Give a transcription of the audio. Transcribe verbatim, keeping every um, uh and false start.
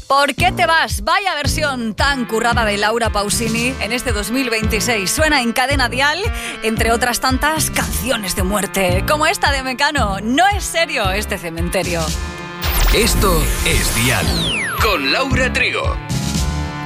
¿Por qué te vas? Vaya versión tan currada de Laura Pausini en este dos mil veintiséis. Suena en Cadena Dial, entre otras tantas canciones de muerte, como esta de Mecano. No es serio este cementerio. Esto es Dial, con Laura Trigo.